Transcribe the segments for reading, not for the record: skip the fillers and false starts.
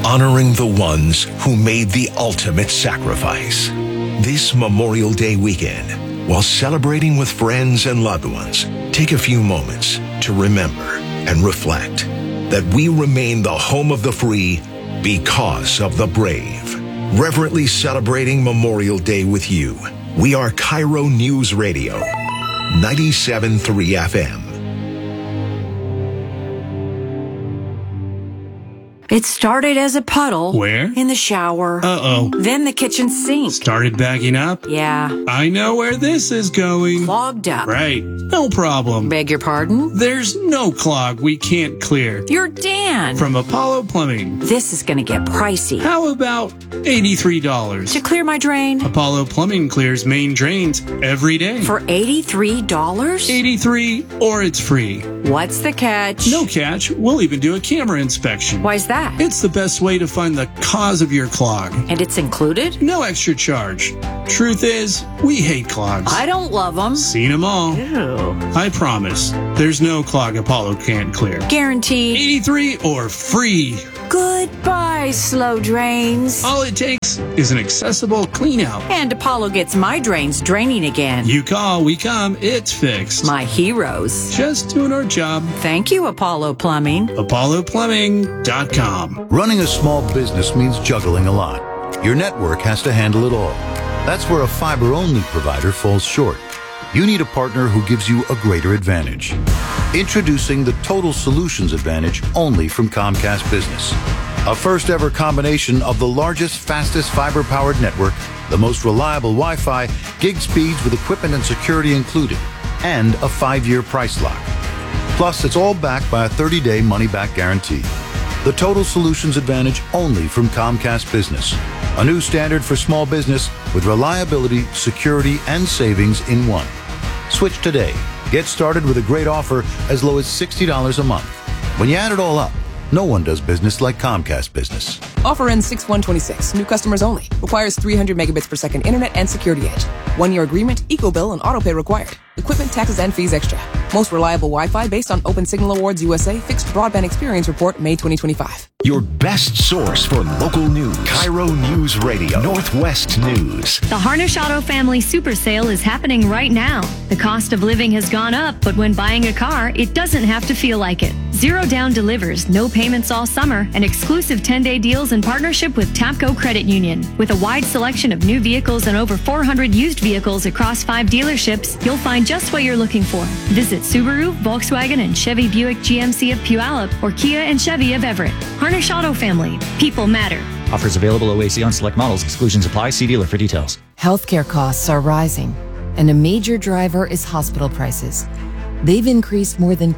honoring the ones who made the ultimate sacrifice. This Memorial Day weekend, while celebrating with friends and loved ones, take a few moments to remember and reflect that we remain the home of the free because of the brave. Reverently celebrating Memorial Day with you, we are Cairo News Radio, 97.3 FM. It started as a puddle. Where? In the shower. Uh-oh. Then the kitchen sink. Started backing up? Yeah. I know where this is going. Clogged up. Right. No problem. Beg your pardon? There's no clog we can't clear. You're Dan. From Apollo Plumbing. This is going to get pricey. How about $83? To clear my drain? Apollo Plumbing clears main drains every day. For $83? $83 or it's free. What's the catch? No catch. We'll even do a camera inspection. Why's that? It's the best way to find the cause of your clog. And it's included? No extra charge. Truth is, we hate clogs. I don't love them. Seen them all. Ew. I promise, there's no clog Apollo can't clear. Guaranteed. 83 or free. Goodbye, slow drains. All it takes is an accessible clean out. And Apollo gets my drains draining again. You call, we come, it's fixed. My heroes. Just doing our job. Thank you, Apollo Plumbing. ApolloPlumbing.com. Running a small business means juggling a lot. Your network has to handle it all. That's where a fiber-only provider falls short. You need a partner who gives you a greater advantage. Introducing the Total Solutions Advantage only from Comcast Business. A first-ever combination of the largest, fastest fiber-powered network, the most reliable Wi-Fi, gig speeds with equipment and security included, and a 5-year price lock. Plus, it's all backed by a 30-day money-back guarantee. The Total Solutions Advantage only from Comcast Business. A new standard for small business with reliability, security, and savings in one. Switch today. Get started with a great offer as low as $60 a month. When you add it all up, no one does business like Comcast Business. Offer ends 6/1/26. New customers only. Requires 300 megabits per second internet and security edge. 1-year agreement, eco-bill, and autopay required. Equipment, taxes, and fees extra. Most reliable Wi-Fi based on Open Signal Awards USA Fixed Broadband Experience Report, May 2025. Your best source for local news. Cairo News Radio, Northwest News. The Harnish Auto Family Super Sale is happening right now. The cost of living has gone up, but when buying a car, it doesn't have to feel like it. Zero Down delivers, no payments all summer, and exclusive 10-day deals in partnership with TAPCO Credit Union. With a wide selection of new vehicles and over 400 used vehicles across 5 dealerships, you'll find just what you're looking for. Visit Subaru, Volkswagen, and Chevy Buick GMC of Puyallup or Kia and Chevy of Everett. Harnish Auto Family. People matter. Offers available OAC on select models. Exclusions apply. See dealer for details. Healthcare costs are rising, and a major driver is hospital prices. They've increased more than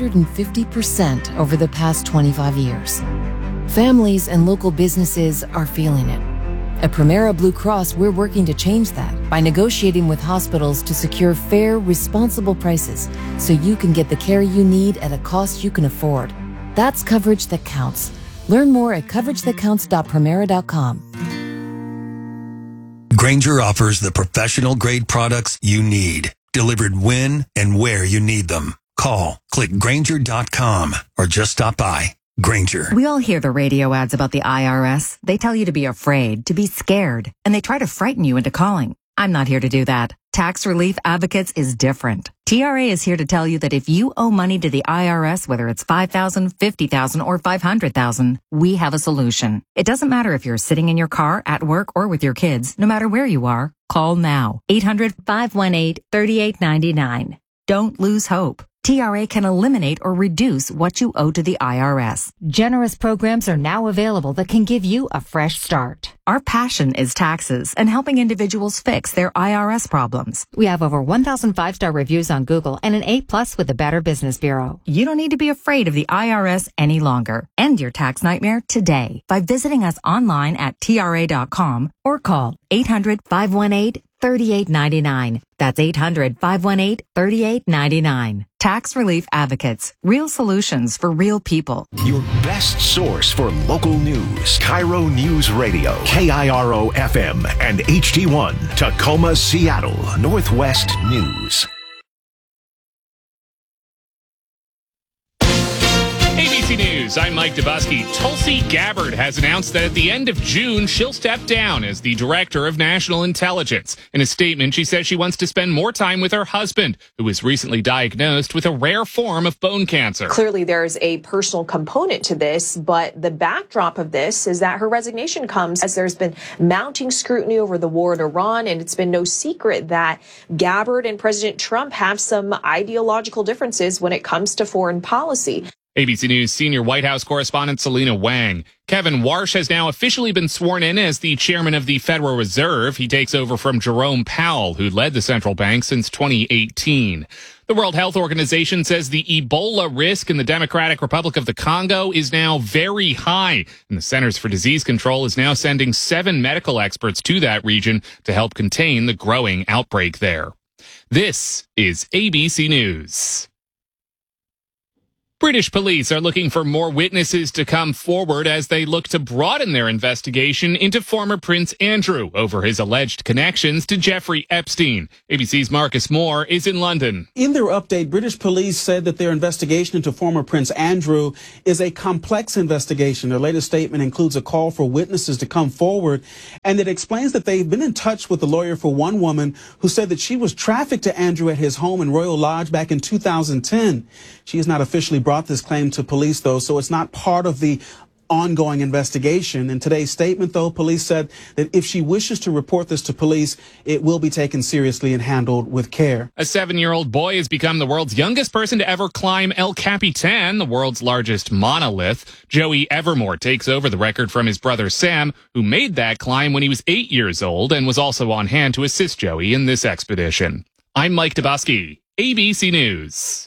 250% over the past 25 years. Families and local businesses are feeling it. At Primera Blue Cross, we're working to change that by negotiating with hospitals to secure fair, responsible prices so you can get the care you need at a cost you can afford. That's coverage that counts. Learn more at coveragethatcounts.primera.com. Grainger offers the professional-grade products you need, delivered when and where you need them. Call, click Grainger.com, or just stop by. Grainger. We all hear the radio ads about the IRS. They tell you to be afraid, to be scared, and they try to frighten you into calling. I'm not here to do that. Tax Relief Advocates is different. TRA is here to tell you that if you owe money to the IRS, whether it's $5,000, $50,000, or $500,000, we have a solution. It doesn't matter if you're sitting in your car, at work, or with your kids. No matter where you are, call now. 800-518-3899. Don't lose hope. TRA can eliminate or reduce what you owe to the IRS. Generous programs are now available that can give you a fresh start. Our passion is taxes and helping individuals fix their IRS problems. We have over 1,000 5-star reviews on Google and an A+ with the Better Business Bureau. You don't need to be afraid of the IRS any longer. End your tax nightmare today by visiting us online at TRA.com or call 800-518-3899. That's 800-518-3899. Tax Relief Advocates. Real solutions for real people. Your best source for local news. Cairo News Radio. KIRO FM and HD1. Tacoma, Seattle. Northwest News. ABC News. News. I'm Mike Dubusky. Tulsi Gabbard has announced that at the end of June, she'll step down as the Director of National Intelligence. In a statement, she says she wants to spend more time with her husband, who was recently diagnosed with a rare form of bone cancer. Clearly, there's a personal component to this, but the backdrop of this is that her resignation comes as there's been mounting scrutiny over the war in Iran, and it's been no secret that Gabbard and President Trump have some ideological differences when it comes to foreign policy. ABC News senior White House correspondent Selena Wang. Kevin Warsh has now officially been sworn in as the chairman of the Federal Reserve. He takes over from Jerome Powell, who led the central bank since 2018. The World Health Organization says the Ebola risk in the Democratic Republic of the Congo is now very high, and the Centers for Disease Control is now sending 7 medical experts to that region to help contain the growing outbreak there. This is ABC News. British police are looking for more witnesses to come forward as they look to broaden their investigation into former Prince Andrew over his alleged connections to Jeffrey Epstein. ABC's Marcus Moore is in London. In their update, British police said that their investigation into former Prince Andrew is a complex investigation. Their latest statement includes a call for witnesses to come forward, and it explains that they've been in touch with the lawyer for one woman who said that she was trafficked to Andrew at his home in Royal Lodge back in 2010. She has not officially brought this claim to police, though, so it's not part of the ongoing investigation. In today's statement, though, police said that if she wishes to report this to police, it will be taken seriously and handled with care. A 7-year-old boy has become the world's youngest person to ever climb El Capitan, the world's largest monolith. Joey Evermore takes over the record from his brother Sam, who made that climb when he was 8 years old and was also on hand to assist Joey in this expedition. I'm Mike Dubusky, ABC News.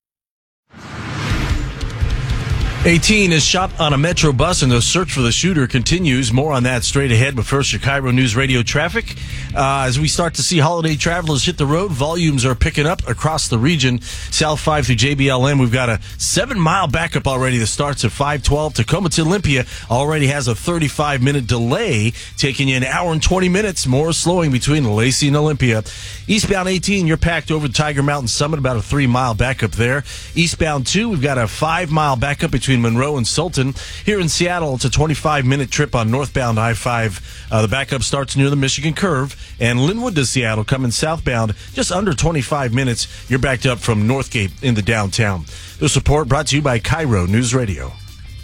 18 is shot on a Metro bus, and the search for the shooter continues. More on that straight ahead, but first, your Cairo News Radio traffic. As we start to see holiday travelers hit the road, volumes are picking up across the region. South 5 through JBLM, we've got a 7-mile backup already that starts at 512. Tacoma to Olympia already has a 35-minute delay, taking you an hour and 20 minutes. More slowing between Lacey and Olympia. Eastbound 18, you're packed over Tiger Mountain Summit, about a 3-mile backup there. Eastbound 2, we've got a 5-mile backup between Monroe and Sultan. Here in Seattle, it's a 25-minute trip on northbound I-5. The backup starts near the Michigan Curve. And Linwood to Seattle coming southbound, just under 25 minutes. You're backed up from Northgate into downtown. The support brought to you by Cairo News Radio.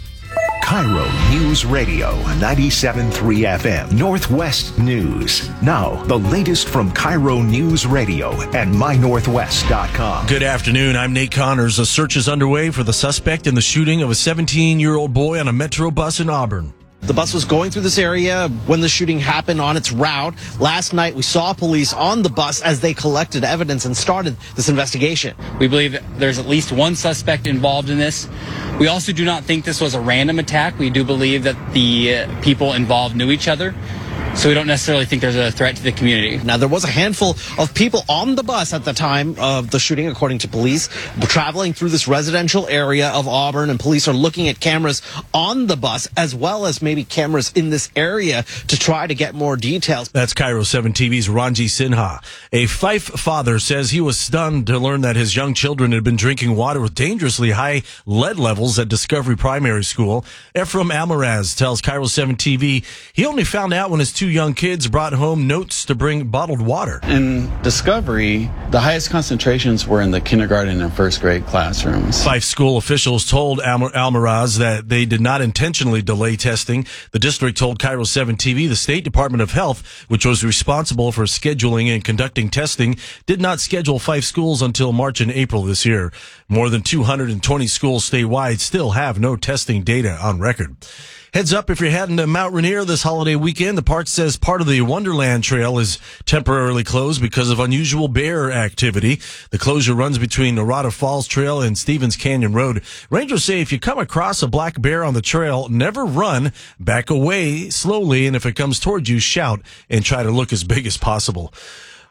Cairo News Radio, 97.3 FM, Northwest News. Now, the latest from Cairo News Radio at mynorthwest.com. Good afternoon. I'm Nate Connors. A search is underway for the suspect in the shooting of a 17-year-old boy on a Metro bus in Auburn. The bus was going through this area when the shooting happened on its route. Last night, we saw police on the bus as they collected evidence and started this investigation. We believe that there's at least one suspect involved in this. We also do not think this was a random attack. We do believe that the people involved knew each other. So we don't necessarily think there's a threat to the community. Now, there was a handful of people on the bus at the time of the shooting, according to police, traveling through this residential area of Auburn, and police are looking at cameras on the bus as well as maybe cameras in this area to try to get more details. That's Cairo 7 TV's Ranji Sinha. A Fife father says he was stunned to learn that his young children had been drinking water with dangerously high lead levels at Discovery Primary School. Ephraim Almaraz tells Cairo 7 TV he only found out when his 2 young kids brought home notes to bring bottled water. In Discovery, the highest concentrations were in the kindergarten and first grade classrooms. Fife school officials told Almaraz that they did not intentionally delay testing. The district told Cairo 7 TV the State Department of Health, which was responsible for scheduling and conducting testing, did not schedule Fife schools until March and April this year. More than 220 schools statewide still have no testing data on record. Heads up if you're heading to Mount Rainier this holiday weekend. The park says part of the Wonderland Trail is temporarily closed because of unusual bear activity. The closure runs between Narada Falls Trail and Stevens Canyon Road. Rangers say if you come across a black bear on the trail, never run, back away slowly, and if it comes towards you, shout and try to look as big as possible.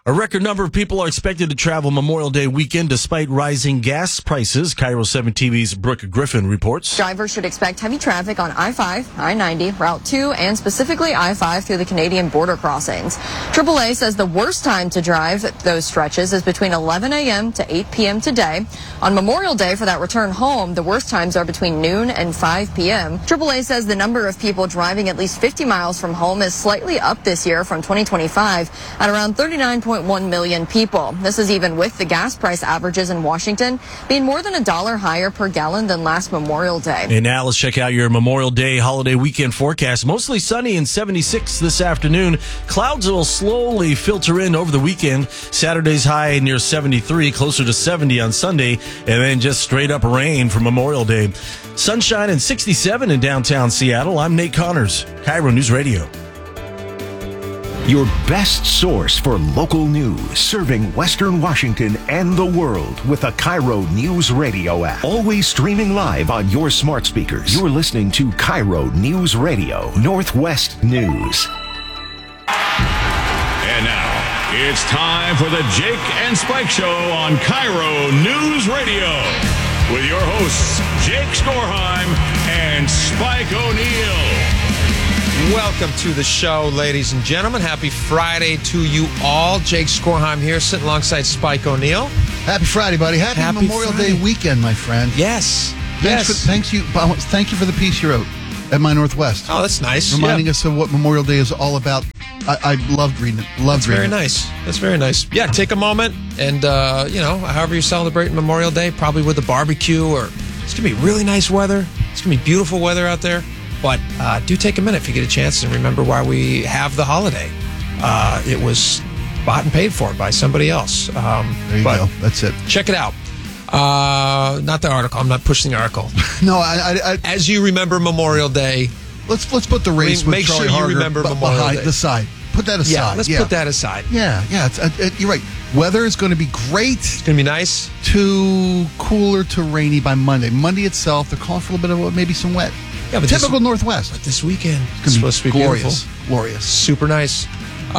A record number of people are expected to travel Memorial Day weekend despite rising gas prices. Cairo 7 TV's Brooke Griffin reports. Drivers should expect heavy traffic on I-5, I-90, Route 2, and specifically I-5 through the Canadian border crossings. AAA says the worst time to drive those stretches is between 11 a.m. to 8 p.m. today. On Memorial Day for that return home, the worst times are between noon and 5 p.m. AAA says the number of people driving at least 50 miles from home is slightly up this year from 2025 at around 39.1 million people. This is even with the gas price averages in Washington being more than $1 higher per gallon than last Memorial Day. And now let's check out your Memorial Day holiday weekend forecast. Mostly sunny and 76 this afternoon. Clouds will slowly filter in over the weekend. Saturday's high near 73, closer to 70 on Sunday, and then just straight up rain for Memorial Day. Sunshine and 67 in downtown Seattle. I'm Nate Connors, Cairo News Radio. Your best source for local news, serving Western Washington and the world with the Cairo News Radio app. Always streaming live on your smart speakers. You're listening to Cairo News Radio, Northwest News. And now, it's time for the Jake and Spike Show on Cairo News Radio with your hosts, Jake Skorheim and Spike O'Neill. Welcome to the show, ladies and gentlemen. Happy Friday to you all. Jake Skorheim here, sitting alongside Spike O'Neill. Happy Friday, buddy. Happy Memorial Day weekend, my friend. Yes. Thank you for the piece you wrote at My Northwest. Oh, that's nice. Reminding us of what Memorial Day is all about. I loved reading it. That's very nice. That's very nice. Yeah, take a moment and, however you're celebrating Memorial Day, probably with a barbecue, or it's going to be really nice weather. It's going to be beautiful weather out there. But do take a minute if you get a chance and remember why we have the holiday. It was bought and paid for by somebody else. There you go. That's it. Check it out. Not the article. I'm not pushing the article. No, as you remember Memorial Day. Let's put the race with make Charlie sure you Harger remember Memorial Day. the side. Put that aside. Yeah, let's put that aside. Yeah. You're right. Weather is going to be great. It's going to be nice. To cooler to rainy by Monday. Monday itself, they're calling for a little bit of maybe some wet. Yeah, but typical Northwest. But this weekend it's supposed to be glorious. Beautiful. Glorious. Super nice.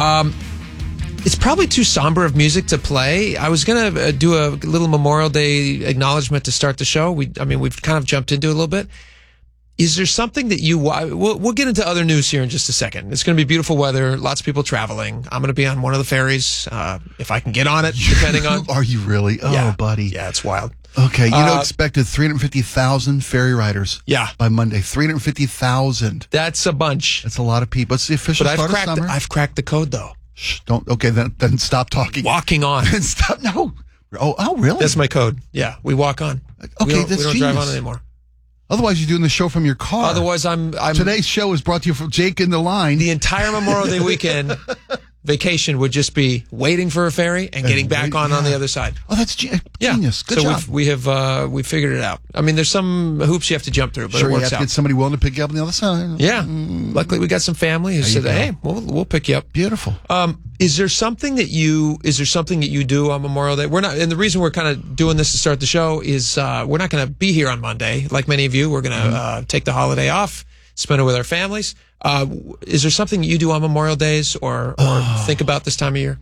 It's probably too somber of music to play. I was going to do a little Memorial Day acknowledgement to start the show. We've kind of jumped into it a little bit. Is there something that we'll get into other news here in just a second. It's going to be beautiful weather, lots of people traveling. I'm going to be on one of the ferries, if I can get on it, depending on. Are you really? Oh, yeah. buddy. Yeah, it's wild. Okay, expected 350,000 ferry riders. Yeah. By Monday, 350,000. That's a bunch. That's a lot of people. It's the official start of summer. I've cracked the code, though. Shh, don't. Okay, then stop talking. Walking on. Then stop. No. Oh, really? That's my code. Yeah, we walk on. Okay, we don't drive on anymore. Otherwise, you're doing the show from your car. Otherwise, I'm. Today's show is brought to you from Jake in the Line. The entire Memorial Day weekend vacation would just be waiting for a ferry and getting back on the other side. Oh, that's genius. Good job. So we figured it out. I mean, there's some hoops you have to jump through, but sure, it works you have to out. get somebody willing to pick you up on the other side. Yeah. Luckily, we got some family who said, "Hey, we'll pick you up." Beautiful. Is there something that you do on Memorial Day? We're not, and the reason we're kind of doing this to start the show is we're not going to be here on Monday, like many of you. We're going to take the holiday off, spend it with our families. Is there something you do on Memorial Days or think about this time of year?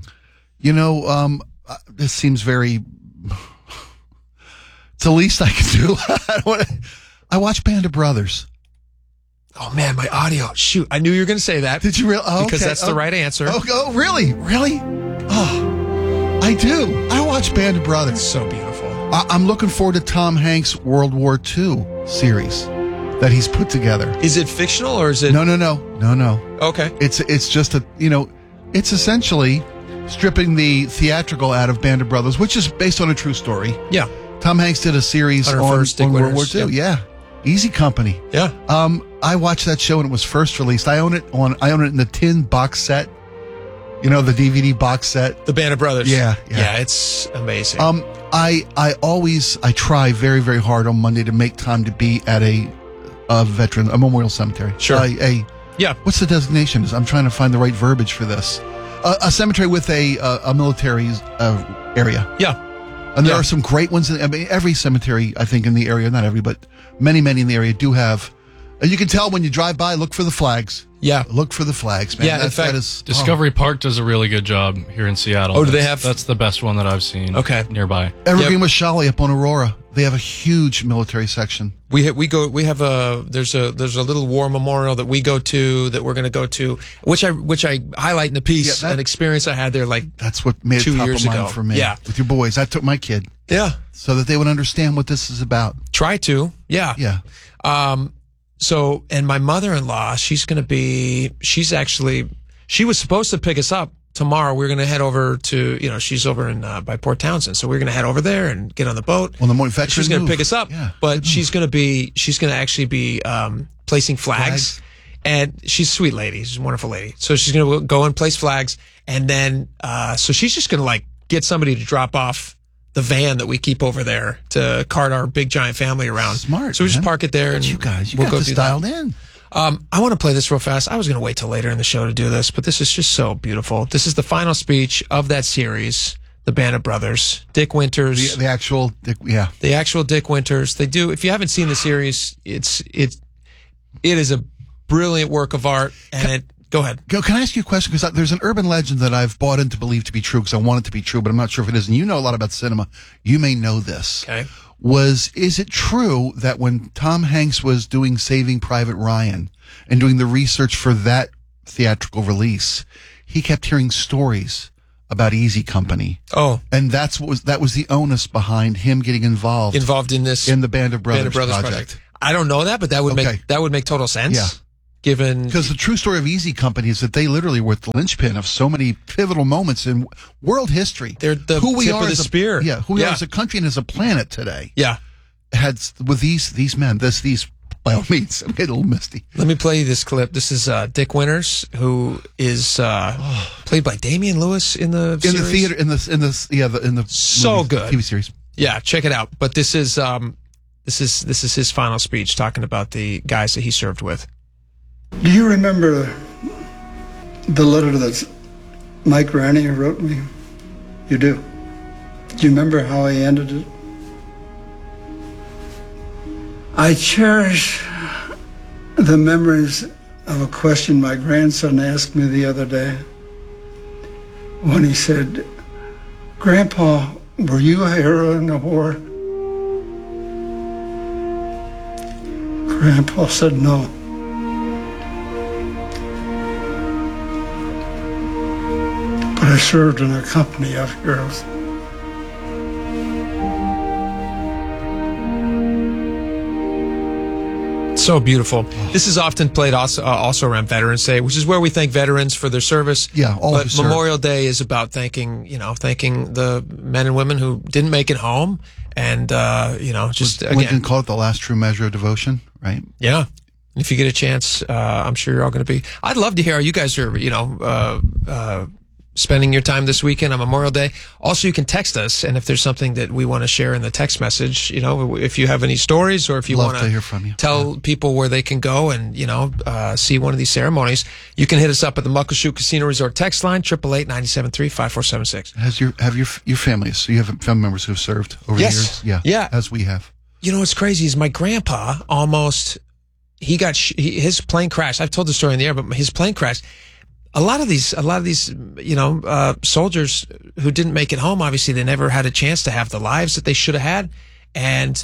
This seems very. It's the least I can do. I watch Band of Brothers. Oh man, my audio! Shoot, I knew you were going to say that. Did you really? Oh, because that's the right answer. Oh, really? Really? Oh, I do. I watch Band of Brothers. It's so beautiful. I'm looking forward to Tom Hanks' World War II series that he's put together. Is it fictional or is it? No. Okay. It's just it's essentially stripping the theatrical out of Band of Brothers, which is based on a true story. Yeah. Tom Hanks did a series on World War II. Yep. Yeah. Easy Company. Yeah. I watched that show when it was first released. I own it in the tin box set. The DVD box set. The Band of Brothers. Yeah. It's amazing. I try very, very hard on Monday to make time to be at a memorial cemetery. Sure. What's the designation? I'm trying to find the right verbiage for this. A cemetery with a military area. Yeah. And there are some great ones. Every cemetery, I think, in the area, not every, but many in the area do have And you can tell when you drive by, look for the flags. Yeah. Look for the flags, man. Yeah, in fact, that is, Discovery Park does a really good job here in Seattle. Oh, do they have? That's the best one that I've seen. Okay. Nearby. Evergreen with Shally up on Aurora. They have a huge military section. We have there's a little war memorial that we go to, that we're going to go to, which I highlight in the piece, an experience I had there that's what made it 2 top years of mind ago for me. Yeah. With your boys. I took my kid. Yeah. So that they would understand what this is about. Try to. Yeah. Yeah. So, and my mother-in-law, she was supposed to pick us up tomorrow. We're going to head over to, she's over in, by Port Townsend. So we're going to head over there and get on the boat. Well, the morning fetch. She's going to pick us up, but she's going to actually be, placing flags. And she's a sweet lady. She's a wonderful lady. So she's going to go and place flags. And then, so she's just going to get somebody to drop off the van that we keep over there to cart our big giant family around. Smart. So we just park it there, and you guys, we'll got go this dialed in. I want to play this real fast. I was going to wait till later in the show to do this, but this is just so beautiful. This is the final speech of that series, The Band of Brothers. Dick Winters. The actual Dick, yeah. The actual Dick Winters. They do. If you haven't seen the series, it is a brilliant work of art, and Go ahead. Can I ask you a question? Because there's an urban legend that I've bought into believe to be true because I want it to be true, but I'm not sure if it is. And you know a lot about cinema. You may know this. Okay. Is it true that when Tom Hanks was doing Saving Private Ryan and doing the research for that theatrical release, he kept hearing stories about Easy Company? Oh. And that was the onus behind him getting involved in the Band of Brothers, project. I don't know that, but that would make total sense. Yeah. Because the true story of Easy Company is that they literally were the linchpin of so many pivotal moments in world history. They're the tip of the spear. Yeah, who we are as a country and as a planet today. Yeah, had with these men. These by all means, I'm getting a little misty. Let me play you this clip. This is Dick Winters, who is played by Damian Lewis in the series. The theater in the so movie, good TV series. Yeah, check it out. But this is his final speech talking about the guys that he served with. Do you remember the letter that Mike Ranier wrote me? You do. Do you remember how he ended it? I cherish the memories of a question my grandson asked me the other day when he said, "Grandpa, were you a hero in the war?" Grandpa said no. But I served in a company of heroes. So beautiful. This is often played also around Veterans Day, which is where we thank veterans for their service. Yeah, all but Memorial Day is about thanking the men and women who didn't make it home, and Lincoln called it the last true measure of devotion, right? Yeah. If you get a chance, I'm sure you're all going to be. I'd love to hear how you guys are, spending your time this weekend on Memorial Day. Also, you can text us, and if there's something that we want to share in the text message, if you have any stories or if you want to hear from you. Tell people where they can go and, see one of these ceremonies, you can hit us up at the Muckleshoot Casino Resort text line, 888-973-5476. Have your families, so you have family members who have served over the years? Yeah. As we have. What's crazy is my grandpa his plane crashed. I've told the story in the air, but his plane crashed. A lot of these, soldiers who didn't make it home, obviously they never had a chance to have the lives that they should have had. And,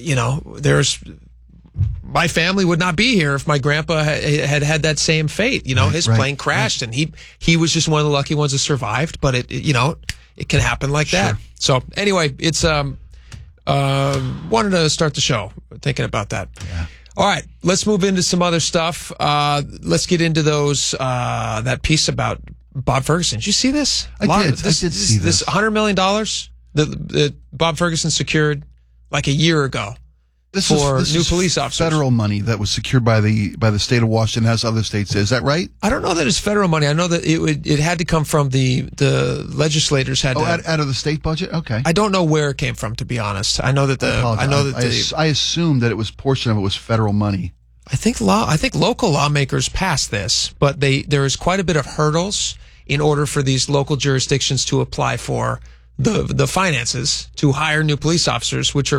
my family would not be here if my grandpa had that same fate. His plane crashed and he was just one of the lucky ones that survived, but it can happen like that. So anyway, it's, wanted to start the show thinking about that. Yeah. All right, let's move into some other stuff. Let's get into that piece about Bob Ferguson. Did you see this? I did see this. This $100 million that Bob Ferguson secured like a year ago for new police officers. Federal money that was secured by the state of Washington, as other states did. Is that right? I don't know that it's federal money. I know that it had to come from the legislators had out of the state budget. Okay. I don't know where it came from, to be honest. I assumed that it was portion of it was federal money. I think local lawmakers passed this, but there is quite a bit of hurdles in order for these local jurisdictions to apply for the finances to hire new police officers, which are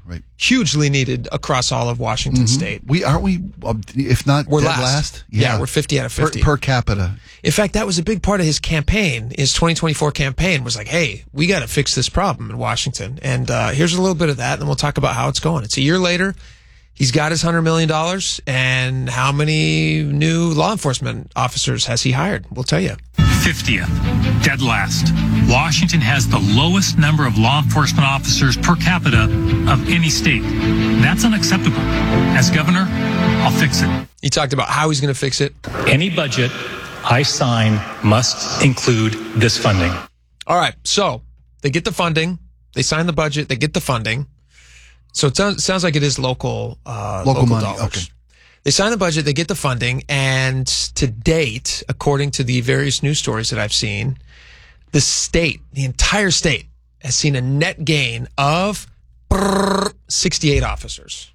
Right. Hugely needed across all of Washington State. Aren't we, if not We're dead last. Yeah. We're 50 out of 50. Per capita. In fact, that was a big part of his campaign. His 2024 campaign was like, hey, we got to fix this problem in Washington. And here's a little bit of that, and we'll talk about how it's going. It's a year later. He's got his $100 million, and how many new law enforcement officers has he hired? We'll tell you. 50th, dead last. Washington has the lowest number of law enforcement officers per capita of any state. That's unacceptable. As governor, I'll fix it. He talked about how he's going to fix it. Any budget I sign must include this funding. All right, so they get the funding. They sign the budget. They get the funding. So it sounds like it is local money. dollars. Okay. They sign the budget, they get the funding, and to date, according to the various news stories that I've seen, the entire state, has seen a net gain of 68 officers.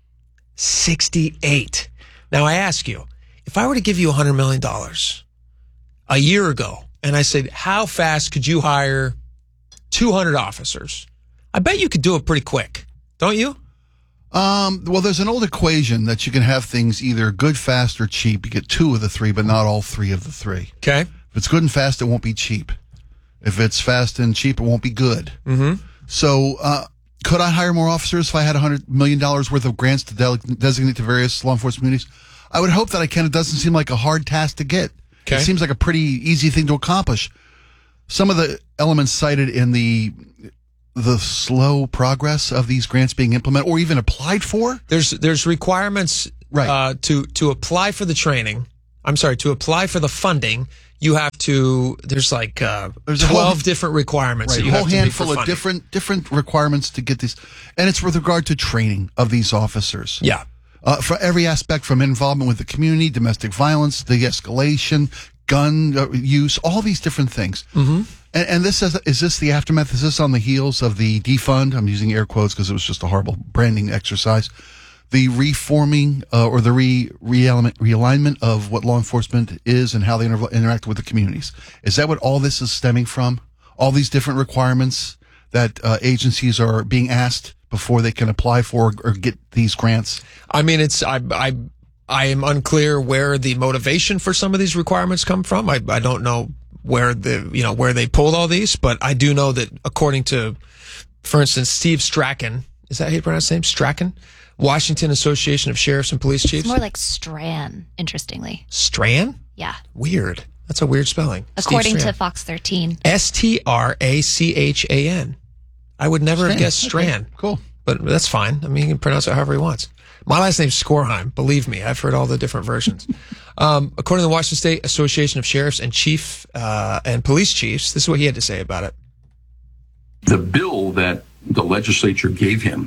68. Now, I ask you, if I were to give you $100 million a year ago, and I said, how fast could you hire 200 officers? I bet you could do it pretty quick. Don't you? Well, there's an old equation that you can have things either good, fast, or cheap. You get 2 of the 3, but not all 3 of the 3. Okay. If it's good and fast, it won't be cheap. If it's fast and cheap, it won't be good. Mm-hmm. So, could I hire more officers if I had $100 million worth of grants to designate to various law enforcement communities? I would hope that I can. It doesn't seem like a hard task to get. Okay. It seems like a pretty easy thing to accomplish. Some of the elements cited in the slow progress of these grants being implemented or even applied for? There's requirements to apply for the training. I'm sorry, to apply for the funding, you have to, there's 12 different requirements. Right, that you a whole have to handful meet for of funding. different requirements to get these. And it's with regard to training of these officers. Yeah. For every aspect from involvement with the community, domestic violence, de-escalation, gun use, all these different things. Mm-hmm. And this is this the aftermath? Is this on the heels of the defund? I'm using air quotes because it was just a horrible branding exercise. The reforming or the realignment of what law enforcement is and how they interact with the communities. Is that what all this is stemming from? All these different requirements that agencies are being asked before they can apply for or get these grants? I mean, I am unclear where the motivation for some of these requirements come from. I don't know where they pulled all these, but I do know that according to, for instance, Steve Strachan, is that how you pronounce his name? Strachan? Washington Association of Sheriffs and Police Chiefs? It's more like Strachan, interestingly. Strachan? Yeah. Weird. That's a weird spelling. According to Fox 13. Strachan. I would never have guessed Strachan. Okay, cool. But that's fine. I mean, he can pronounce it however he wants. My last name's Skorheim. Believe me, I've heard all the different versions. According to the Washington State Association of Sheriffs and Police Chiefs, this is what he had to say about it. The bill that the legislature gave him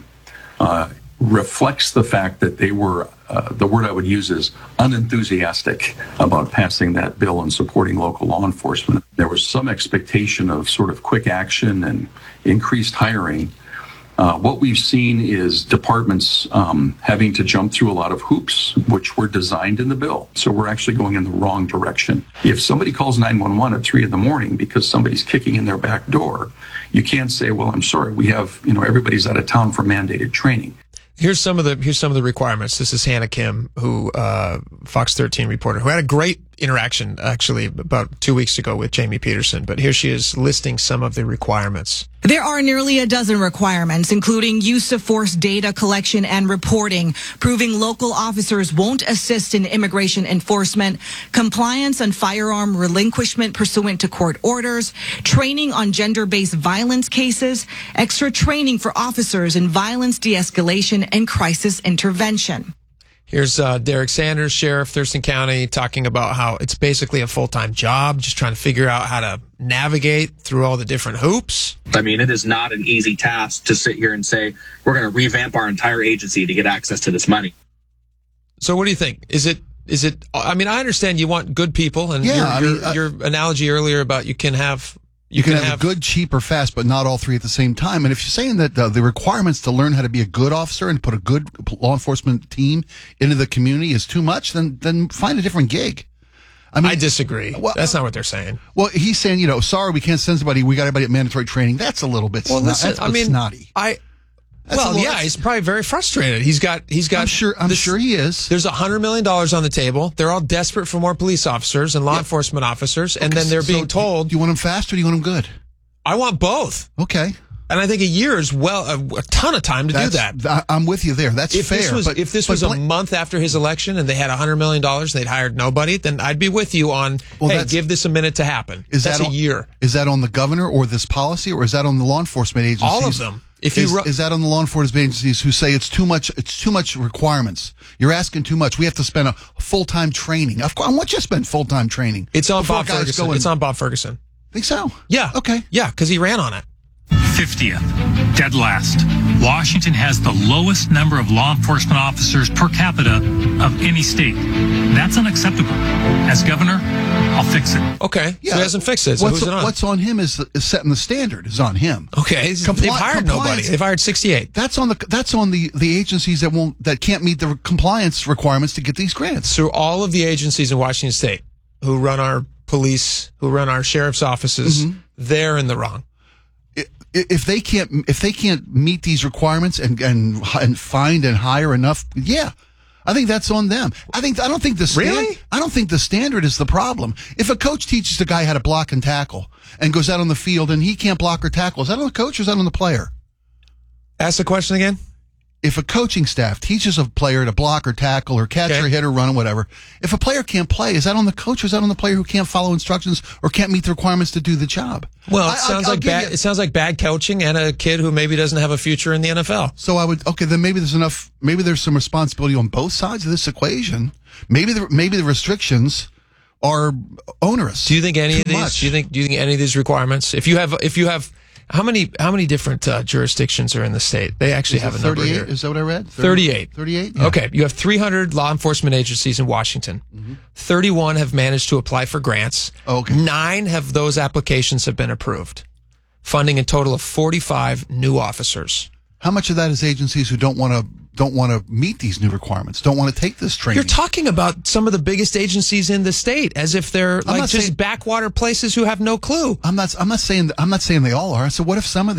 reflects the fact that they were, the word I would use is unenthusiastic about passing that bill and supporting local law enforcement. There was some expectation of sort of quick action and increased hiring. What we've seen is departments having to jump through a lot of hoops, which were designed in the bill. So we're actually going in the wrong direction. If somebody calls 911 at 3 a.m. because somebody's kicking in their back door, you can't say, well, I'm sorry, we have, everybody's out of town for mandated training. Here's some of the requirements. This is Hannah Kim, who Fox 13 reporter, who had a great interaction actually about 2 weeks ago with Jamie Peterson. But here she is listing some of the requirements. There are nearly a dozen requirements, including use of force data collection and reporting, proving local officers won't assist in immigration enforcement, compliance on firearm relinquishment pursuant to court orders, training on gender-based violence cases, extra training for officers in violence de-escalation and crisis intervention. Here's Derek Sanders, Sheriff, Thurston County, talking about how it's basically a full-time job, just trying to figure out how to navigate through all the different hoops. I mean, it is not an easy task to sit here and say, we're going to revamp our entire agency to get access to this money. So what do you think? Is it, I mean, I understand you want good people, and your analogy earlier about you can have good, cheap, or fast, but not all three at the same time. And if you're saying that the requirements to learn how to be a good officer and put a good law enforcement team into the community is too much, then find a different gig. I disagree. Well, that's not what they're saying. Well, he's saying, sorry, we can't send somebody. We got everybody at mandatory training. That's a little bit snotty. I mean, snotty. Well, yeah, he's probably very frustrated. He's got. I'm sure he is. There's $100 million on the table. They're all desperate for more police officers and law enforcement officers, and then they're being told. Do you want them fast or do you want them good? I want both. Okay. And I think a year is a ton of time to do that. I'm with you there. That's fair. If this was a month after his election and they had $100 million and they'd hired nobody, then I'd be with you on, hey, give this a minute to happen. That's a year. Is that on the governor or this policy, or is that on the law enforcement agencies? All of them. Is that on the law enforcement agencies who say it's too much requirements? You're asking too much. We have to spend a full-time training. Of course, I want you to spend full-time training. It's on Bob Ferguson. It's on Bob Ferguson. Think so? Yeah. Okay. Yeah, because he ran on it. 50th, dead last. Washington has the lowest number of law enforcement officers per capita of any state. That's unacceptable. As governor, I'll fix it. Okay, so he hasn't fixed it. So who's it on? What's on him is setting the standard. Is on him. Okay, they've hired nobody. They've hired 68. That's on the agencies that can't meet the compliance requirements to get these grants. So all of the agencies in Washington State who run our police, who run our sheriff's offices, they're in the wrong. If they can't meet these requirements and find and hire enough, I think that's on them. I don't think the standard is the problem. If a coach teaches the guy how to block and tackle and goes out on the field and he can't block or tackle, is that on the coach or is that on the player? Ask the question again. If a coaching staff teaches a player to block or tackle or catch or hit or run or whatever, if a player can't play, is that on the coach or is that on the player who can't follow instructions or can't meet the requirements to do the job? Well, it sounds like bad coaching and a kid who maybe doesn't have a future in the NFL. So then maybe there's some responsibility on both sides of this equation. Maybe the restrictions are onerous. Do you think any of these? Do you think any of these requirements? If you have how many different jurisdictions are in the state? They actually have a number here. Is that what I read? 38. 38? Yeah. Okay. You have 300 law enforcement agencies in Washington. 31 have managed to apply for grants. Okay. 9 of those applications have been approved, funding a total of 45 new officers. How much of that is agencies who don't want to meet these new requirements, don't want to take this training? You're talking about some of the biggest agencies in the state as if they're backwater places who have no clue. I'm not saying they all are. So what if some of